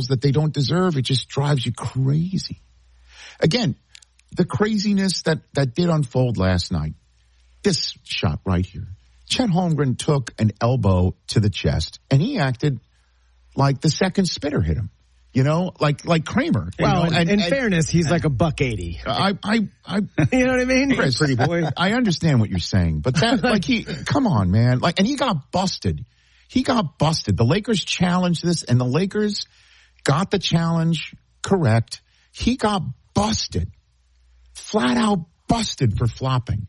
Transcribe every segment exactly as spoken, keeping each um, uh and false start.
themselves that they don't deserve. It just drives you crazy. Again, the craziness that, that did unfold last night. This shot right here. Chet Holmgren took an elbow to the chest, and he acted like the second spitter hit him. You know, like like Kramer. Well, you know? and, in and, fairness, he's like a buck eighty. I, I, I, you know what I mean? Chris, pretty boy. I understand what you're saying, but that, like, he, come on, man. Like, and he got busted. He got busted. The Lakers challenged this, and the Lakers got the challenge correct. He got busted, flat out busted for flopping.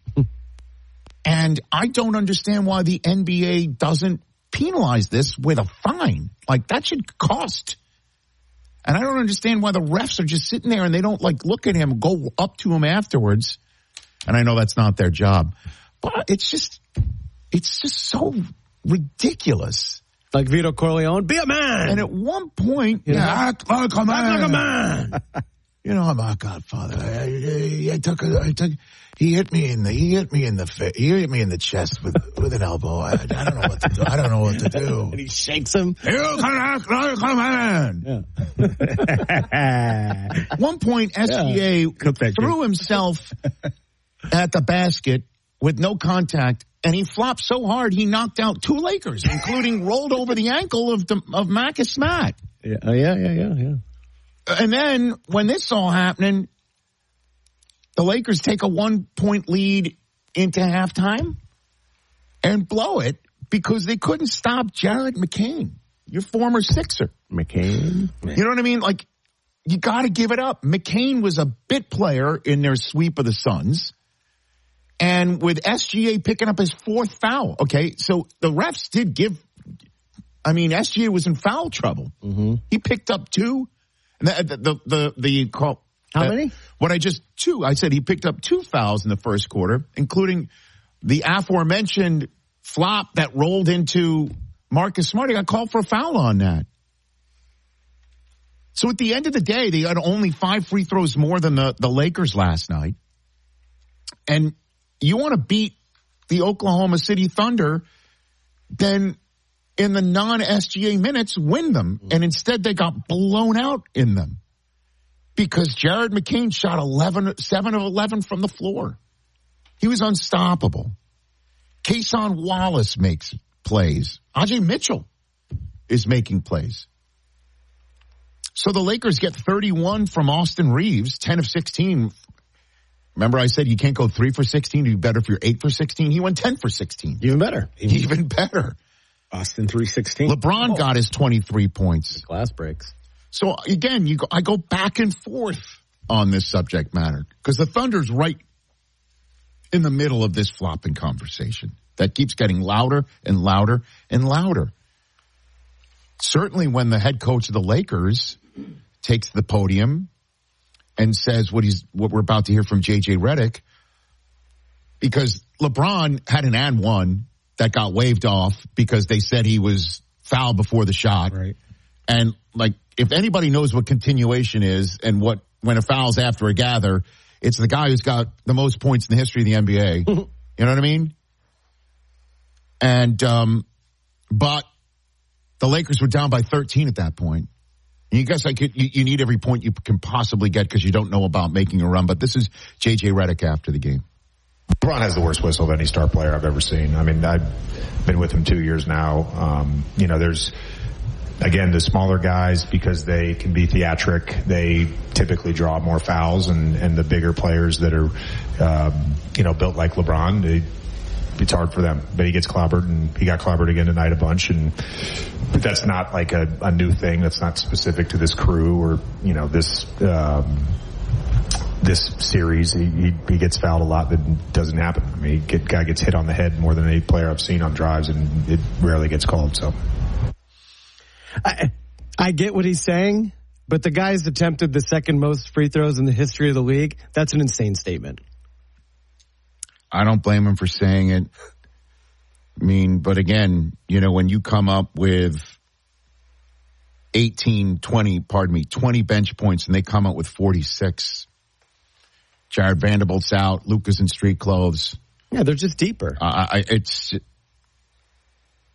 And I don't understand why the N B A doesn't penalize this with a fine. Like, that should cost. And I don't understand why the refs are just sitting there and they don't, like, look at him, go up to him afterwards. And I know that's not their job. But it's just, it's just so ridiculous. Like Vito Corleone, be a man. And at one point, you know, yeah, act like a man. Act like a man. You know, I'm a godfather. I, I, I took a, I took, he hit me in the, he hit me in the face. He hit me in the chest with, with an elbow. I, I don't know what to do. I don't know what to do. And he shakes him. You can act like a man. Yeah. At one point, S G A yeah. threw himself at the basket with no contact, and he flopped so hard he knocked out two Lakers, including rolled over the ankle of the, of Marcus Smart. Yeah, oh, yeah, yeah, yeah, yeah. And then when this all happening, the Lakers take a one-point lead into halftime and blow it because they couldn't stop Jared McCain, your former Sixer. McCain? You know what I mean? Like, you got to give it up. McCain was a bit player in their sweep of the Suns. And with S G A picking up his fourth foul, okay, so the refs did give, I mean, S G A was in foul trouble. Mm-hmm. He picked up two. The, the, the, the, the call. How uh, many? What I just, two. I said he picked up two fouls in the first quarter, including the aforementioned flop that rolled into Marcus Smart. He got called for a foul on that. So at the end of the day, they had only five free throws more than the, the Lakers last night. And you want to beat the Oklahoma City Thunder, then in the non-S G A minutes, win them. And instead they got blown out in them because Jared McCain shot eleven, seven of eleven from the floor. He was unstoppable. Kason Wallace makes plays. Ajay Mitchell is making plays. So the Lakers get thirty-one from Austin Reeves, ten of sixteen. Remember I said you can't go three for sixteen. You better if you're eight for sixteen. He went ten for sixteen. Even better. Even, Even better. Austin three sixteen. LeBron oh. got his twenty-three points. Glass breaks. So again, you go, I go back and forth on this subject matter because the Thunder's right in the middle of this flopping conversation that keeps getting louder and louder and louder. Certainly when the head coach of the Lakers takes the podium and says what he's what we're about to hear from J J Redick, because LeBron had an and one that got waved off because they said he was fouled before the shot. Right. And like, if anybody knows what continuation is and what, when a foul's after a gather, it's the guy who's got the most points in the history of the N B A. You know what I mean? And, um, but the Lakers were down by thirteen at that point. And you guess I could, you, you need every point you can possibly get because you don't know about making a run. But this is J J Redick after the game. LeBron has the worst whistle of any star player I've ever seen. I mean, I've been with him two years now. Um, you know, there's, again, the smaller guys, because they can be theatric, they typically draw more fouls, and, and the bigger players that are, um, you know, built like LeBron, they, it's hard for them. But he gets clobbered, and he got clobbered again tonight a bunch, and but that's not like a, a new thing. That's not specific to this crew or, you know, this, um, this series. He, he, he gets fouled a lot. That doesn't happen. I mean, he get, guy gets hit on the head more than any player I've seen on drives, and it rarely gets called, so. I, I get what he's saying, but the guy's attempted the second most free throws in the history of the league. That's an insane statement. I don't blame him for saying it. I mean, but again, you know, when you come up with eighteen, twenty, pardon me, twenty bench points and they come out with forty-six, Jared Vanderbilt's out, Luka's in street clothes. Yeah, they're just deeper. Uh, I, it's,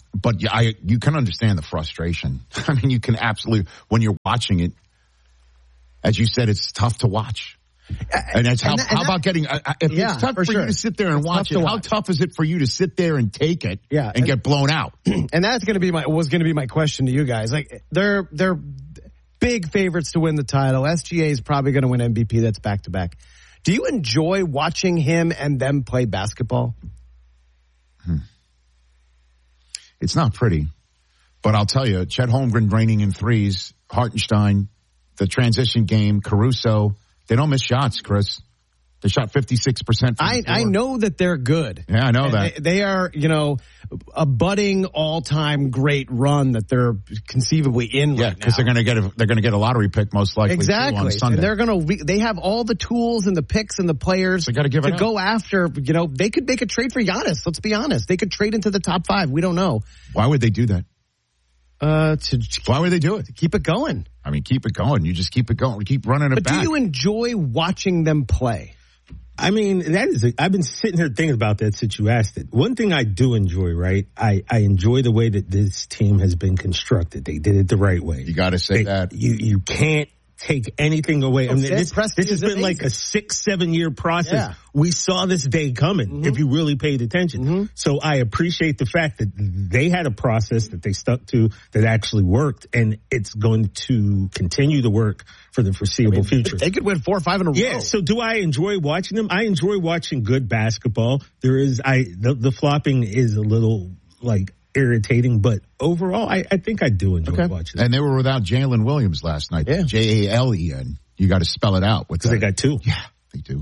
but yeah, I, you can understand the frustration. I mean, you can absolutely, when you're watching it, as you said, it's tough to watch. And that's how, and that, and how about getting, uh, if yeah, it's tough for, for sure. you to sit there and it's watch it, watch. how tough is it for you to sit there and take it yeah, and, and get blown out? And that's going to be my, was going to be my question to you guys. Like, they're, they're big favorites to win the title. S G A is probably going to win M V P. That's back to back. Do you enjoy watching him and them play basketball? Hmm. It's not pretty, but I'll tell you, Chet Holmgren draining in threes, Hartenstein, the transition game, Caruso, they don't miss shots, Chris. They shot fifty-six percent. I, I know that they're good. Yeah, I know and that. They, they are, you know, a budding all-time great run that they're conceivably in yeah, right now. because they're going to get a, they're going to get a lottery pick most likely exactly. on Sunday. And they're going to they have all the tools and the picks and the players so give to it go after, you know, they could make a trade for Giannis. Let's be honest. They could trade into the top five. We don't know. Why would they do that? Uh, to, to Why would they do it? To keep it going. I mean, keep it going. You just keep it going. Keep running it but back. But do you enjoy watching them play? I mean, that is, a, I've been sitting here thinking about that since you asked it. One thing I do enjoy, right? I, I enjoy the way that this team has been constructed. They did it the right way. You got to say they, that. You, you can't take anything away. Oh, I mean, this, this has been amazing. like a six, seven year process. Yeah. We saw this day coming mm-hmm. if you really paid attention. Mm-hmm. So I appreciate the fact that they had a process that they stuck to that actually worked, and it's going to continue to work for the foreseeable I mean, future. They could win four or five in a yeah, row. Yeah, so do I enjoy watching them? I enjoy watching good basketball. There is, I, the, the flopping is a little like irritating, but overall, I, I think I do enjoy okay. watching them. And they were without Jalen Williams last night. Yeah. J A L E N. You got to spell it out. Because they got two. Yeah, they do.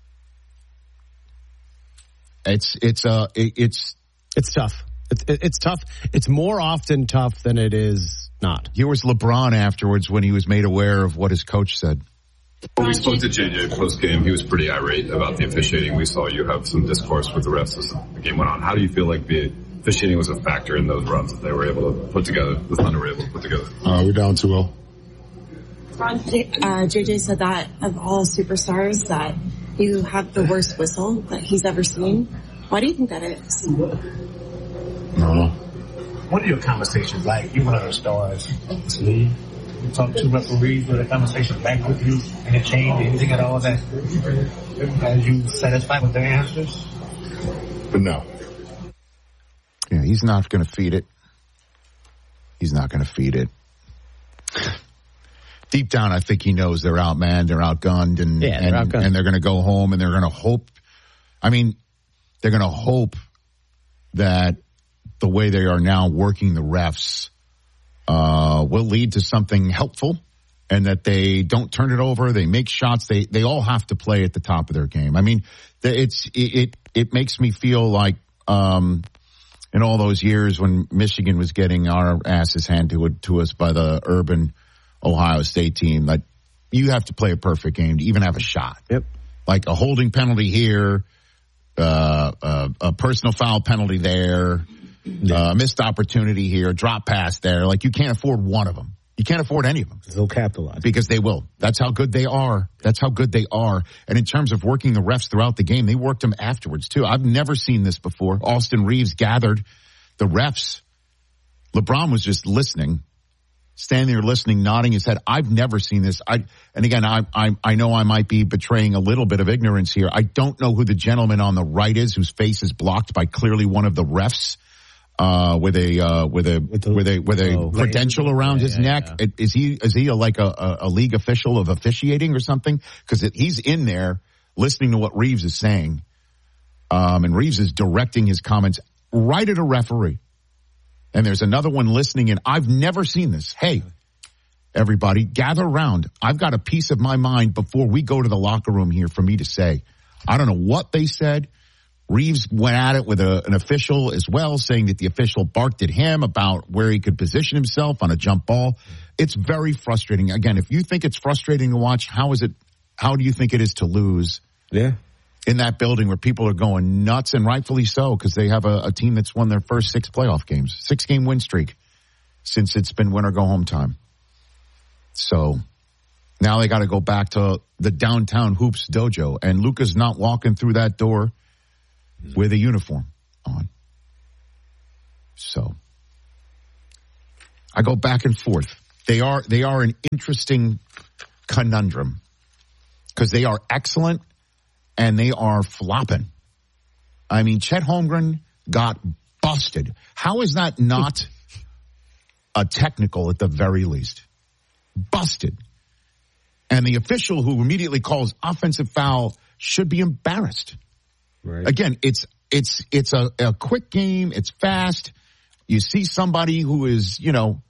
It's, it's, uh, it, it's, it's tough. It's, it's tough. It's more often tough than it is not. Here was LeBron afterwards when he was made aware of what his coach said. When we spoke to J J post game, he was pretty irate about the officiating. We saw you have some discourse with the refs as the game went on. How do you feel like the officiating was a factor in those runs that they were able to put together, the Thunder were able to put together? Uh, we're down two oh. Ron, uh, J J said that of all superstars that you have the worst whistle that he's ever seen. Why do you think that is? I don't know. What are your conversations like? You're one of the stars of this league. You talk to referees, with a conversation back with you, and it changed anything at all that as you satisfied with their answers? But no. Yeah, he's not going to feed it. He's not going to feed it. Deep down, I think he knows they're outmanned, they're outgunned, and yeah, they're and, outgunned. and they're going to go home and they're going to hope. I mean, they're going to hope that the way they are now working the refs uh, will lead to something helpful, and that they don't turn it over. They make shots. They they all have to play at the top of their game. I mean, it's it it, it makes me feel like um, in all those years when Michigan was getting our asses handed to, to us by the urban Ohio State team, that you have to play a perfect game to even have a shot. Yep. Like a holding penalty here, uh, uh, a personal foul penalty there, uh, missed opportunity here, drop pass there. Like you can't afford one of them. You can't afford any of them. They'll capitalize. Because they will. That's how good they are. That's how good they are. And in terms of working the refs throughout the game, they worked them afterwards too. I've never seen this before. Austin Reeves gathered the refs. LeBron was just listening, standing there listening, nodding his head. I've never seen this. I, and again, I, I, I know I might be betraying a little bit of ignorance here. I don't know who the gentleman on the right is whose face is blocked by clearly one of the refs, uh, with a, uh, with a, with, the, with a, with a oh, credential around yeah, his yeah, neck. Yeah. Is he, is he a, like a, a league official of officiating or something? Cause it, he's in there listening to what Reeves is saying. Um, and Reeves is directing his comments right at a referee. And there's another one listening in. I've never seen this. Hey, everybody, gather around. I've got a piece of my mind before we go to the locker room here for me to say. I don't know what they said. Reeves went at it with a, an official as well, saying that the official barked at him about where he could position himself on a jump ball. It's very frustrating. Again, if you think it's frustrating to watch, how is it, how do you think it is to lose? Yeah. In that building where people are going nuts, and rightfully so, because they have a, a team that's won their first six playoff games, six game win streak since it's been win or go home time. So now they got to go back to the downtown Hoops dojo, and Luka's not walking through that door with a uniform on. So I go back and forth. They are they are an interesting conundrum because they are excellent and they are flopping. I mean, Chet Holmgren got busted. How is that not a technical at the very least? Busted. And the official who immediately calls offensive foul should be embarrassed. Right. Again, it's it's it's a, a quick game. It's fast. You see somebody who is, you know,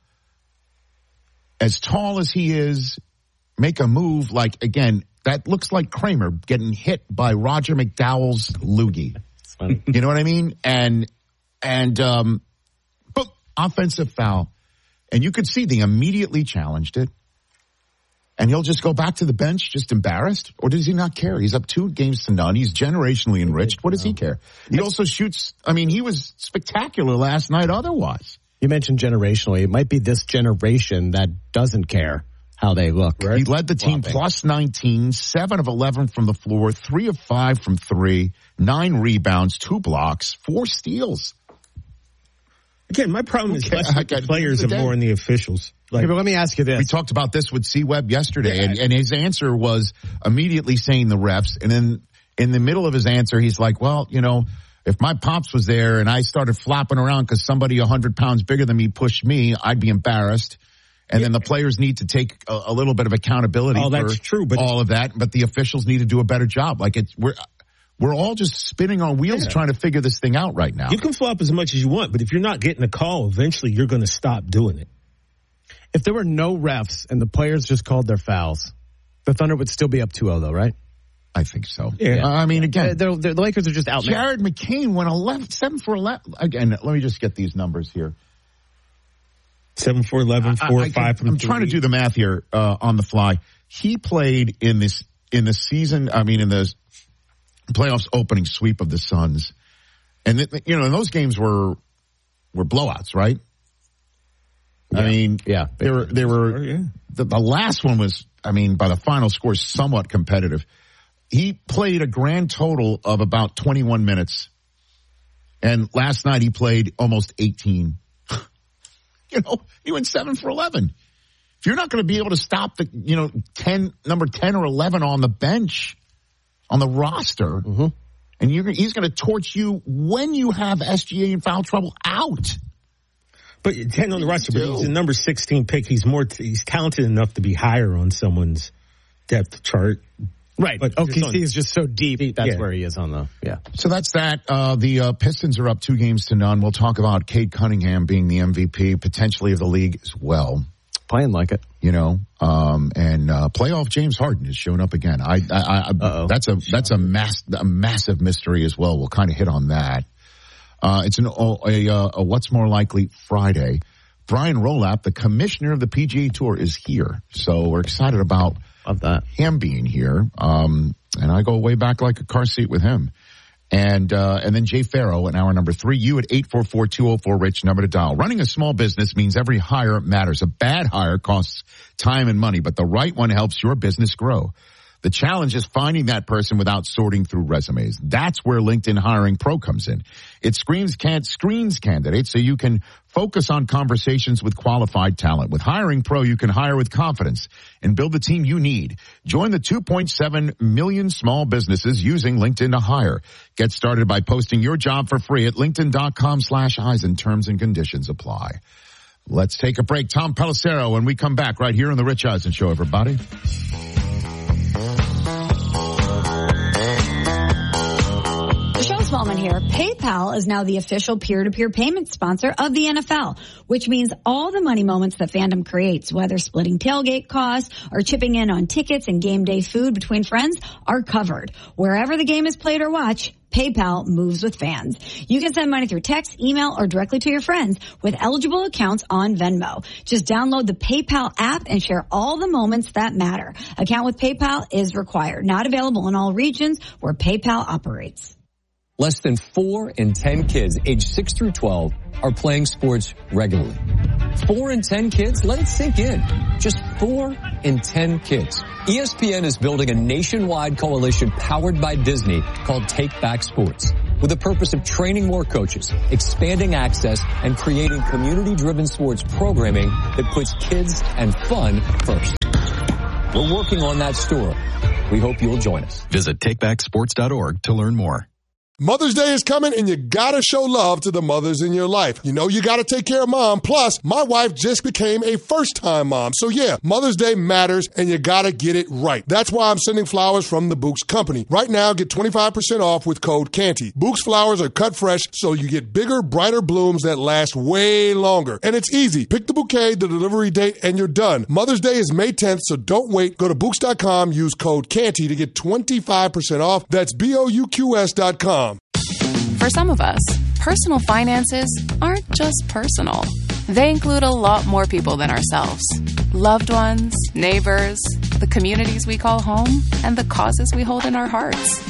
as tall as he is, make a move like, again, that looks like Kramer getting hit by Roger McDowell's loogie. You know what I mean? And, and, um, but offensive foul. And you could see they immediately challenged it. And he'll just go back to the bench, just embarrassed? Or does he not care? He's up two games to none. He's generationally enriched. What does he care? He also shoots, I mean, he was spectacular last night otherwise. You mentioned generationally. It might be this generation that doesn't care how they look. Right? He led the team Flopping. plus nineteen, seven of eleven from the floor, three of five from three, nine rebounds, two blocks, four steals. Again, my problem is Okay, less with I- the players and more in the officials. Like, Okay, but let me ask you this. We talked about this with C-Webb yesterday, Yeah. and, and his answer was immediately saying the refs, and then in the middle of his answer, he's like, well, you know, if my pops was there and I started flopping around because somebody one hundred pounds bigger than me pushed me, I'd be embarrassed. And then the players need to take a, a little bit of accountability Oh, that's for true, but all of that, but the officials need to do a better job. Like, it's we're we're all just spinning our wheels Yeah. trying to figure this thing out right now. you can flop as much as you want, but if you're not getting a call, eventually you're going to stop doing it. If there were no refs and the players just called their fouls, the Thunder would still be up two oh, though, right? I think so. Yeah. I mean, again, Uh, they're- they're- the Lakers are just out. Jared McCain went eleven, seven for eleven. Again, let me just get these numbers here. Seven for eleven, four I- or I- five from I'm three. trying to do the math here uh, on the fly. He played in this in the season. I mean, in the playoffs opening sweep of the Suns, and th- you know, and those games were were blowouts, right? I mean, Yeah. they were they were. Sure, yeah. The, the last one was, I mean, by the final score, somewhat competitive. He played a grand total of about twenty-one minutes, and last night he played almost eighteen. You know, he went seven for eleven. If you're not going to be able to stop the, you know, ten, number ten or eleven on the bench, on the roster, Mm-hmm. and you're, he's going to torch you when you have S G A in foul trouble out. But ten on the roster, but do? he's a number sixteen pick. He's more, he's talented enough to be higher on someone's depth chart. Right. But O just K C on- is just so deep. That's Yeah. where he is on the, yeah. So that's that. Uh, the uh, Pistons are up two games to none. We'll talk about Cade Cunningham being the M V P, potentially of the league as well. Playing like it. You know, um, and uh, playoff James Harden has shown up again. I, I, I Uh-oh. that's a that's a mass a massive mystery as well. We'll kind of hit on that. Uh, it's an a, a, a what's more likely Friday. Brian Rolap, the commissioner of the P G A Tour, is here, so we're excited about Love that. him being here. Um, and I go way back like a car seat with him. And, uh, and then Jay Farrow in hour number three, you at eight four four, two oh four, RICH, number to dial. Running a small business means every hire matters. A bad hire costs time and money, but the right one helps your business grow. The challenge is finding that person without sorting through resumes. That's where LinkedIn Hiring Pro comes in. It screens can't screens candidates so you can focus on conversations with qualified talent. With Hiring Pro, you can hire with confidence and build the team you need. Join the two point seven million small businesses using LinkedIn to hire. Get started by posting your job for free at linkedin.com slash Eisen. Terms and conditions apply. Let's take a break. Tom Pelissero when we come back right here on the Rich Eisen Show, everybody. Smallman here. PayPal is now the official peer-to-peer payment sponsor of the N F L, which means all the money moments that fandom creates, whether splitting tailgate costs or chipping in on tickets and game day food between friends, are covered. Wherever the game is played or watched, PayPal moves with fans. You can send money through text, email, or directly to your friends with eligible accounts on Venmo. Just download the PayPal app and share all the moments that matter. Account with PayPal is required. Not available in all regions where PayPal operates. Less than four in ten kids aged six through twelve are playing sports regularly. Four in ten kids? Let it sink in. Just four in ten kids. E S P N is building a nationwide coalition powered by Disney called Take Back Sports. with the purpose of training more coaches, expanding access, and creating community-driven sports programming that puts kids and fun first. We're working on that story. We hope you'll join us. Visit take back sports dot org to learn more. Mother's Day is coming, and you gotta show love to the mothers in your life. You know you gotta take care of mom. Plus, my wife just became a first-time mom. So yeah, Mother's Day matters, and you gotta get it right. That's why I'm sending flowers from the Books Company. Right now, get twenty-five percent off with code Canty. Books flowers are cut fresh, so you get bigger, brighter blooms that last way longer. And it's easy. Pick the bouquet, the delivery date, and you're done. Mother's Day is May tenth, so don't wait. Go to Books dot com, use code Canty to get twenty-five percent off. That's B O U Q S dot com. For some of us, personal finances aren't just personal. They include a lot more people than ourselves. Loved ones, neighbors, the communities we call home, and the causes we hold in our hearts.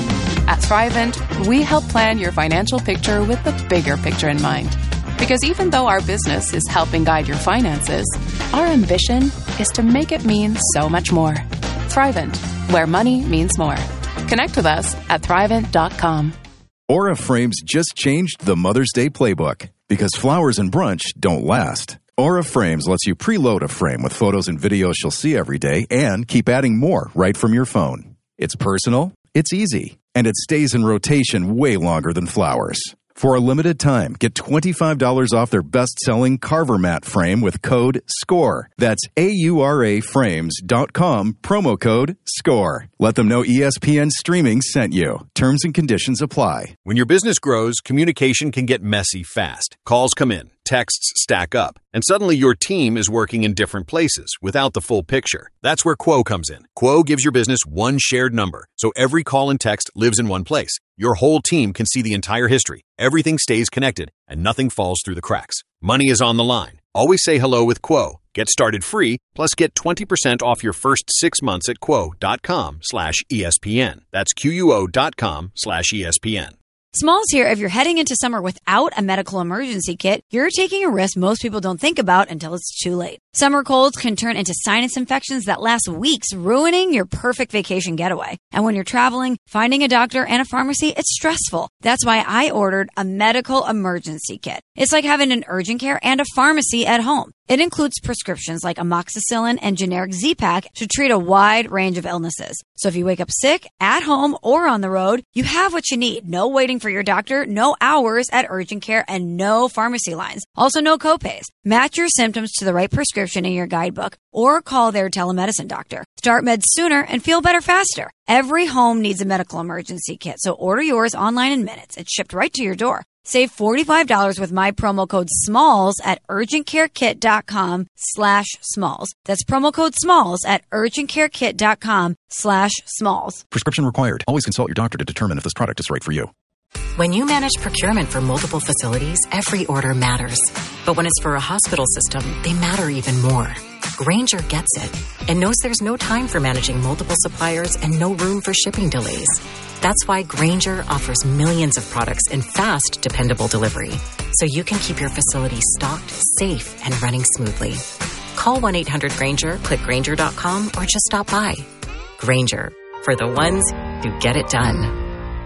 At Thrivent, we help plan your financial picture with the bigger picture in mind. Because even though our business is helping guide your finances, our ambition is to make it mean so much more. Thrivent, where money means more. Connect with us at thrivent dot com. Aura Frames just changed the Mother's Day playbook because flowers and brunch don't last. Aura Frames lets you preload a frame with photos and videos she'll see every day and keep adding more right from your phone. It's personal, it's easy, and it stays in rotation way longer than flowers. For a limited time, get twenty-five dollars off their best-selling Carver Mat frame with code SCORE. That's A U R A frames dot com, promo code SCORE. Let them know E S P N Streaming sent you. Terms and conditions apply. When your business grows, communication can get messy fast. Calls come in, texts stack up, and suddenly your team is working in different places without the full picture. That's where Quo comes in. Quo gives your business one shared number, so every call and text lives in one place. Your whole team can see the entire history. Everything stays connected, and nothing falls through the cracks. Money is on the line. Always say hello with Quo. Get started free, plus get twenty percent off your first six months at quo dot com slash E S P N. That's Q U O dot com slash E S P N. Smalls here. If you're heading into summer without a medical emergency kit, you're taking a risk most people don't think about until it's too late. Summer colds can turn into sinus infections that last weeks, ruining your perfect vacation getaway. And when you're traveling, finding a doctor and a pharmacy, it's stressful. That's why I ordered a medical emergency kit. It's like having an urgent care and a pharmacy at home. It includes prescriptions like amoxicillin and generic Z-Pak to treat a wide range of illnesses. So if you wake up sick, at home, or on the road, you have what you need. No waiting for your doctor, no hours at urgent care, and no pharmacy lines. Also, no copays. Match your symptoms to the right prescription in your guidebook or call their telemedicine doctor. Start meds sooner and feel better faster. Every home needs a medical emergency kit, so order yours online in minutes. It's shipped right to your door. Save forty-five dollars with my promo code SMALLS at urgentcarekit.com slash SMALLS. That's promo code SMALLS at urgentcarekit.com slash SMALLS. Prescription required. Always consult your doctor to determine if this product is right for you. When you manage procurement for multiple facilities, every order matters. But when it's for a hospital system, they matter even more. Grainger gets it and knows there's no time for managing multiple suppliers and no room for shipping delays. That's why Grainger offers millions of products in fast, dependable delivery, so you can keep your facility stocked, safe, and running smoothly. Call one eight hundred Grainger, click Grainger dot com, or just stop by. Grainger, for the ones who get it done.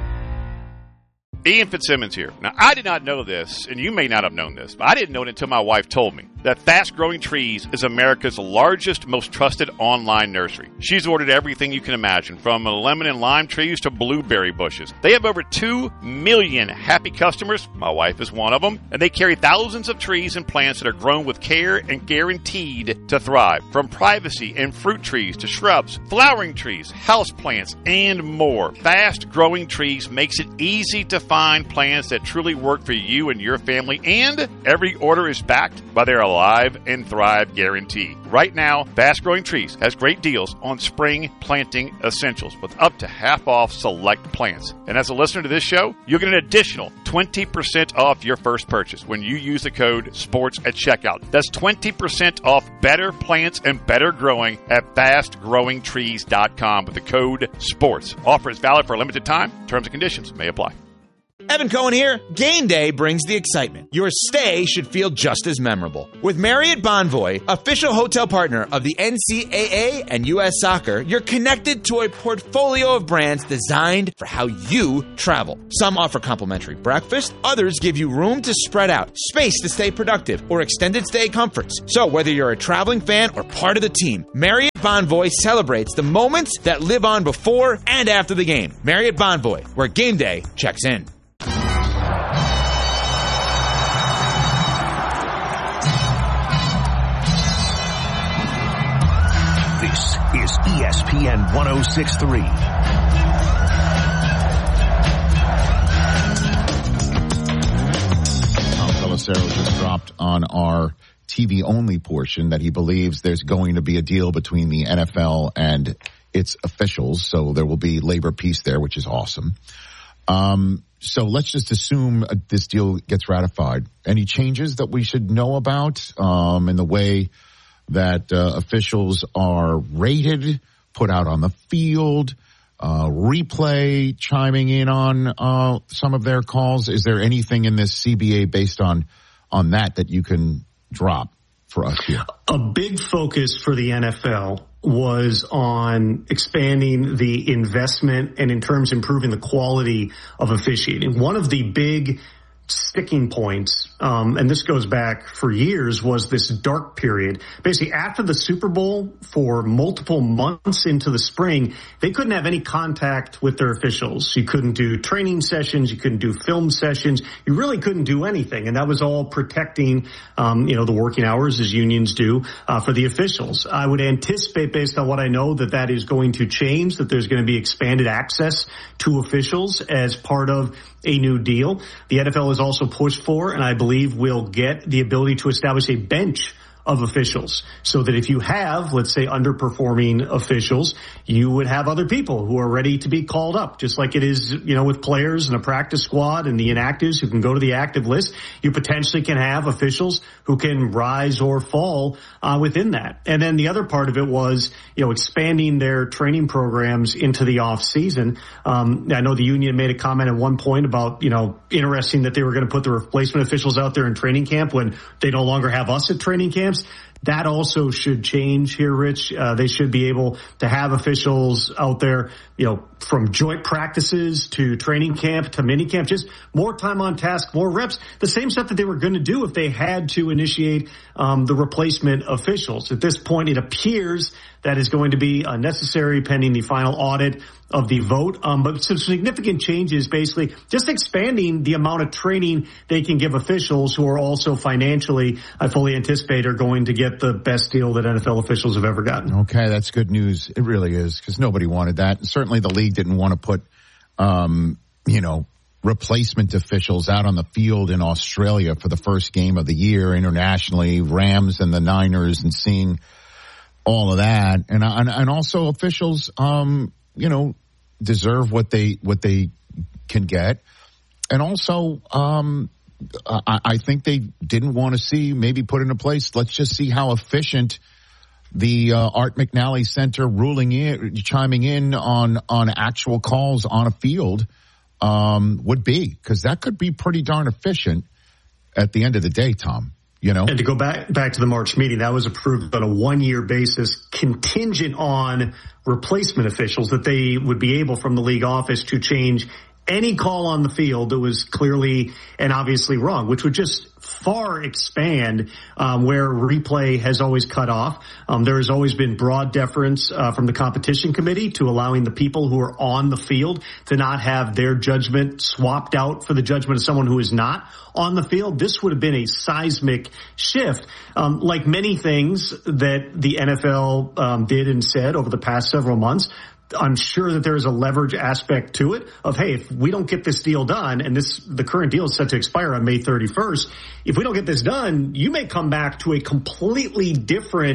Ian Fitzsimmons here. Now, I did not know this, and you may not have known this, but I didn't know it until my wife told me, that Fast Growing Trees is America's largest, most trusted online nursery. She's ordered everything you can imagine, from lemon and lime trees to blueberry bushes. They have over two million happy customers. My wife is one of them. And they carry thousands of trees and plants that are grown with care and guaranteed to thrive. From privacy and fruit trees to shrubs, flowering trees, house plants, and more. Fast Growing Trees makes it easy to find plants that truly work for you and your family, and every order is backed by their Alive and Thrive guarantee. Right now, Fast Growing Trees has great deals on spring planting essentials with up to half off select plants. And as a listener to this show, you'll get an additional twenty percent off your first purchase when you use the code SPORTS at checkout. That's twenty percent off better plants and better growing at fast growing trees dot com with the code SPORTS. Offer is valid for a limited time. Terms and conditions may apply. Evan Cohen here. Game day brings the excitement. Your stay should feel just as memorable. With Marriott Bonvoy, official hotel partner of the N C double A and U S Soccer, you're connected to a portfolio of brands designed for how you travel. Some offer complimentary breakfast, others give you room to spread out, space to stay productive, or extended stay comforts. So whether you're a traveling fan or part of the team, Marriott Bonvoy celebrates the moments that live on before and after the game. Marriott Bonvoy, where game day checks in. This is E S P N one oh six point three. Tom Pelissero just dropped on our T V-only portion that he believes there's going to be a deal between the N F L and its officials, so there will be labor peace there, which is awesome. Um, so let's just assume uh, this deal gets ratified. Any changes that we should know about um, in the way that uh, officials are rated, put out on the field, uh, replay chiming in on uh, some of their calls? Is there anything in this C B A based on on that that you can drop for us here? A big focus for the N F L was on expanding the investment and in terms of improving the quality of officiating. One of the big sticking points, um, and this goes back for years, was this dark period. Basically, after the Super Bowl, for multiple months into the spring, they couldn't have any contact with their officials. You couldn't do training sessions. You couldn't do film sessions. You really couldn't do anything. And that was all protecting, um, you know, the working hours, as unions do, uh, for the officials. I would anticipate, based on what I know, that that is going to change, that there's going to be expanded access to officials as part of a new deal. The N F L has also pushed for, and I believe will get, the ability to establish a bench of officials, so that if you have, let's say, underperforming officials, you would have other people who are ready to be called up, just like it is, you know, with players and a practice squad and the inactives who can go to the active list. You potentially can have officials who can rise or fall uh, within that. And then the other part of it was, you know, expanding their training programs into the off season. Um, I know the union made a comment at one point about, you know, interesting that they were going to put the replacement officials out there in training camp when they no longer have us at training camps. That also should change here, Rich. Uh, they should be able to have officials out there, you know, from joint practices to training camp to mini camp, just more time on task, more reps, the same stuff that they were going to do if they had to initiate um, the replacement officials. At this point, it appears that is going to be uh, necessary pending the final audit of the vote. Um, but some significant changes, basically just expanding the amount of training they can give officials who are also financially, I fully anticipate, are going to get the best deal that N F L officials have ever gotten. Okay, that's good news. It really is, because nobody wanted that. And certainly the league didn't want to put, um, you know, replacement officials out on the field in Australia for the first game of the year internationally, Rams and the Niners, and seeing all of that. And, and, and also officials, um, you know, deserve what they, what they can get. And also, um, I, I think they didn't want to see, maybe put into place, let's just see how efficient the uh, Art McNally Center ruling in, chiming in on, on actual calls on a field um, would be, because that could be pretty darn efficient at the end of the day, Tom. You know, and to go back back to the March meeting, that was approved on a one-year basis, contingent on replacement officials, that they would be able from the league office to change any call on the field that was clearly and obviously wrong, which would just far expand um, where replay has always cut off. Um, there has always been broad deference uh, from the competition committee to allowing the people who are on the field to not have their judgment swapped out for the judgment of someone who is not on the field. This would have been a seismic shift. Um, like many things that the N F L um, did and said over the past several months, I'm sure that there is a leverage aspect to it of, hey, if we don't get this deal done, and this, the current deal is set to expire on May thirty-first, if we don't get this done, you may come back to a completely different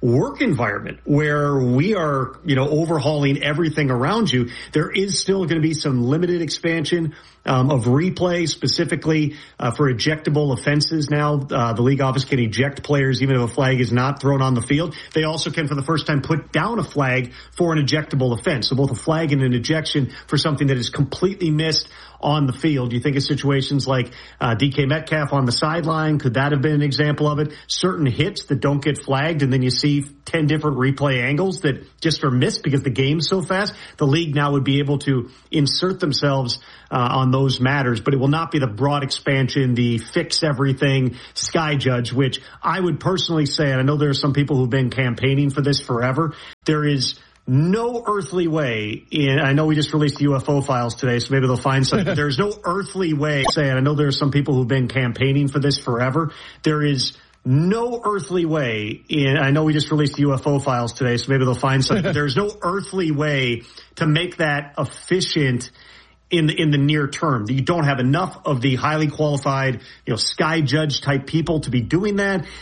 work environment where we are, you know, overhauling everything around you. There is still going to be some limited expansion um, of replay, specifically uh, for ejectable offenses. Now, uh, the league office can eject players even if a flag is not thrown on the field. They also can, for the first time, put down a flag for an ejectable offense. So both a flag and an ejection for something that is completely missed on the field. You think of situations like uh, D K Metcalf on the sideline. Could that have been an example of it? Certain hits that don't get flagged, and then you see ten different replay angles that just are missed because the game's so fast. The league now would be able to insert themselves uh, on those matters, but it will not be the broad expansion, the fix everything sky judge, which I would personally say, and I know there are some people who've been campaigning for this forever, there is no earthly way in, I know we just released the U F O files today, so maybe they'll find something. There's no earthly way, say, and I know there are some people who've been campaigning for this forever. There is no earthly way in, I know we just released the U F O files today, so maybe they'll find something. There's no earthly way to make that efficient in the, in the near term. You don't have enough of the highly qualified, you know, sky judge type people to be doing that.